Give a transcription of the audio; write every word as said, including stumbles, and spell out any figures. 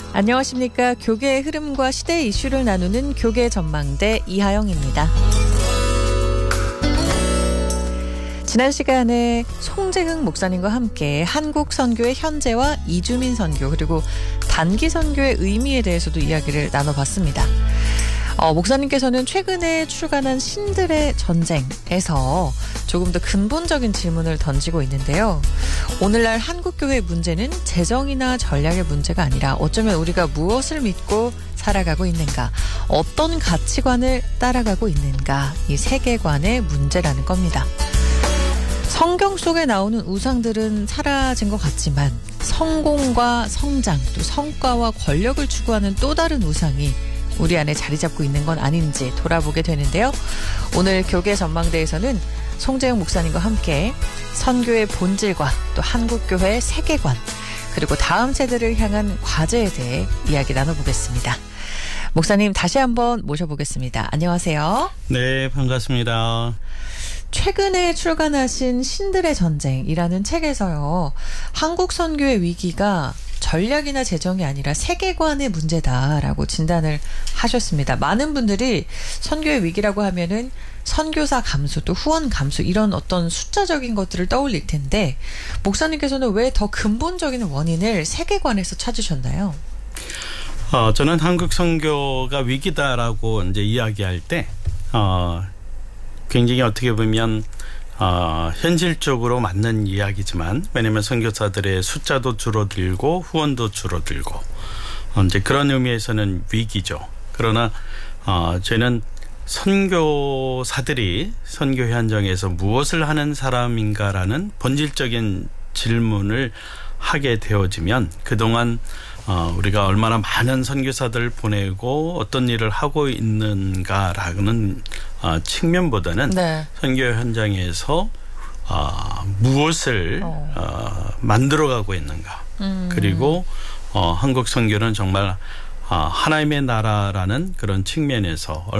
안녕하십니까. 교계의 흐름과 시대의 이슈를 나누는 교계 전망대 이하영입니다. 지난 시간에 송재흥 목사님과 함께 한국 선교의 현재와 이주민 선교 그리고 단기 선교의 의미에 대해서도 이야기를 나눠봤습니다. 어, 목사님께서는 최근에 출간한 신들의 전쟁에서 조금 더 근본적인 질문을 던지고 있는데요. 오늘날 한국교회의 문제는 재정이나 전략의 문제가 아니라 어쩌면 우리가 무엇을 믿고 살아가고 있는가, 어떤 가치관을 따라가고 있는가, 이 세계관의 문제라는 겁니다. 성경 속에 나오는 우상들은 사라진 것 같지만 성공과 성장, 또 성과와 권력을 추구하는 또 다른 우상이 우리 안에 자리 잡고 있는 건 아닌지 돌아보게 되는데요. 오늘 교계 전망대에서는 송재흥 목사님과 함께 선교의 본질과 또 한국교회의 세계관 그리고 다음 세대를 향한 과제에 대해 이야기 나눠보겠습니다. 목사님 다시 한번 모셔보겠습니다. 안녕하세요. 네, 반갑습니다. 최근에 출간하신 신들의 전쟁이라는 책에서요. 한국 선교의 위기가 전략이나 재정이 아니라 세계관의 문제다라고 진단을 하셨습니다. 많은 분들이 선교의 위기라고 하면은 선교사 감수 또 후원 감수 이런 어떤 숫자적인 것들을 떠올릴 텐데 목사님께서는 왜 더 근본적인 원인을 세계관에서 찾으셨나요? 어, 저는 한국 선교가 위기다라고 이제 이야기할 때 어, 굉장히 어떻게 보면 어, 현실적으로 맞는 이야기지만 왜냐하면 선교사들의 숫자도 줄어들고 후원도 줄어들고 어, 이제 그런 의미에서는 위기죠. 그러나 어, 저는 선교사들이 선교 현장에서 무엇을 하는 사람인가라는 본질적인 질문을 하게 되어지면 그동안 어, 우리가 얼마나 많은 선교사들을 보내고 어떤 일을 하고 있는가라는 어, 측면보다는 네. 선교 현장에서 어, 무엇을 어. 어, 만들어가고 있는가. 음. 그리고 어, 한국 선교는 정말 어, 하나님의 나라라는 그런 측면에서